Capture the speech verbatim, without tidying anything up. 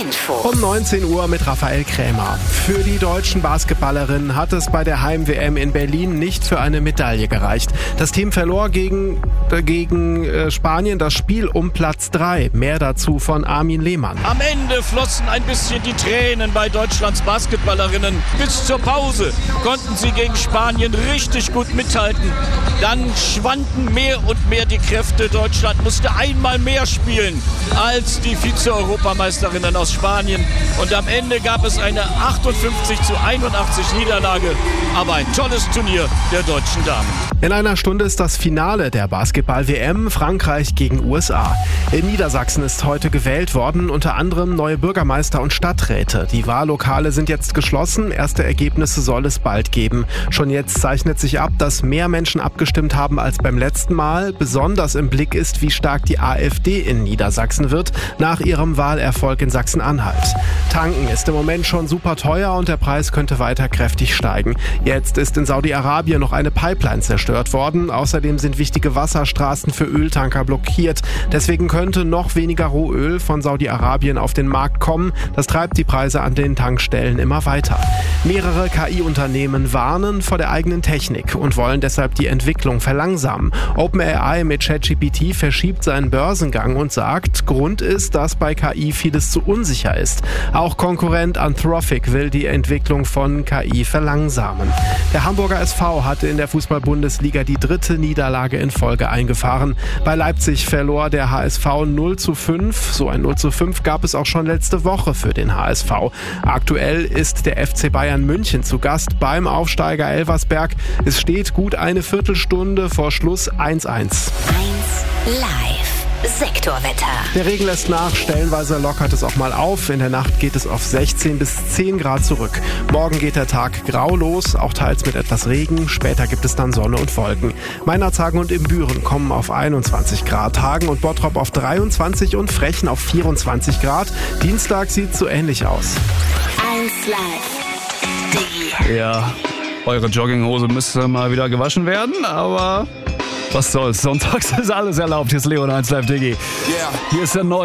Info. Um neunzehn Uhr mit Raphael Krämer. Für die deutschen Basketballerinnen hat es bei der Heim-W M in Berlin nicht für eine Medaille gereicht. Das Team verlor gegen, äh, gegen äh, Spanien das Spiel um Platz drei. Mehr dazu von Armin Lehmann. Am Ende flossen ein bisschen die Tränen bei Deutschlands Basketballerinnen. Bis zur Pause konnten sie gegen Spanien richtig gut mithalten. Dann schwanden mehr und mehr die Kräfte. Deutschland musste einmal mehr spielen als die Vize-Europameisterinnen aus Spanien. Und am Ende gab es eine achtundfünfzig zu einundachtzig Niederlage. Aber ein tolles Turnier der deutschen Damen. In einer Stunde ist das Finale der Basketball-W M, Frankreich gegen U S A. In Niedersachsen ist heute gewählt worden, unter anderem neue Bürgermeister und Stadträte. Die Wahllokale sind jetzt geschlossen, erste Ergebnisse soll es bald geben. Schon jetzt zeichnet sich ab, dass mehr Menschen abgestimmt haben als beim letzten Mal. Besonders im Blick ist, wie stark die AfD in Niedersachsen wird, nach ihrem Wahlerfolg in Sachsen-Anhalt. Tanken ist im Moment schon super teuer und der Preis könnte weiter kräftig steigen. Jetzt ist in Saudi-Arabien noch eine Pipeline zerstört worden. Außerdem sind wichtige Wasserstraßen für Öltanker blockiert. Deswegen könnte noch weniger Rohöl von Saudi-Arabien auf den Markt kommen. Das treibt die Preise an den Tankstellen immer weiter. Mehrere K I-Unternehmen warnen vor der eigenen Technik und wollen deshalb die Entwicklung verlangsamen. OpenAI mit ChatGPT verschiebt seinen Börsengang und sagt, Grund ist, dass bei K I vieles zu unsicher ist. Auch Konkurrent Anthropic will die Entwicklung von K I verlangsamen. Der Hamburger S V hatte in der Fußball-Bundesliga die dritte Niederlage in Folge eingefahren. Bei Leipzig verlor der H S V null zu fünf. So ein null zu fünf gab es auch schon letzte Woche für den H S V. Aktuell ist der F C Bayern München zu Gast beim Aufsteiger Elversberg. Es steht gut eine Viertelstunde vor Schluss eins eins. eins Live. Sektorwetter. Der Regen lässt nach, stellenweise lockert es auch mal auf. In der Nacht geht es auf sechzehn bis zehn Grad zurück. Morgen geht der Tag grau los, auch teils mit etwas Regen. Später gibt es dann Sonne und Wolken. Meinerzhagen und Ibüren kommen auf einundzwanzig Grad, Hagen und Bottrop auf dreiundzwanzig und Frechen auf vierundzwanzig Grad. Dienstag sieht so ähnlich aus. eins Live. Die Ja, eure Jogginghose müsste mal wieder gewaschen werden, aber was soll's. Sonntags ist alles erlaubt. Hier ist Leon eins Live Diggi. Yeah. Hier ist der neue